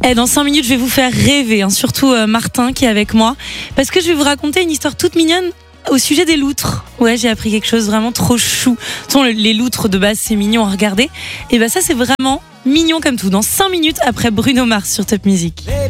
Dans 5 minutes, je vais vous faire rêver, surtout Martin qui est avec moi, parce que je vais vous raconter une histoire toute mignonne au sujet des loutres. Ouais, j'ai appris quelque chose vraiment trop chou. Les loutres de base, c'est mignon à regarder. Et ça, c'est vraiment mignon comme tout. Dans 5 minutes après Bruno Mars sur Top Music.